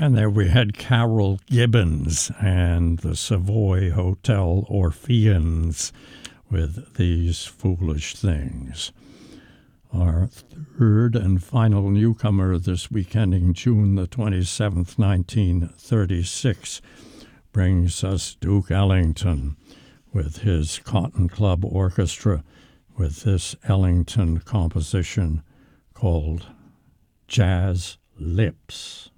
And there we had Carol Gibbons and the Savoy Hotel Orpheans with These Foolish Things. Our third and final newcomer this week, ending June the 27th, 1936, brings us Duke Ellington with his Cotton Club Orchestra with this Ellington composition called Jazz Lips.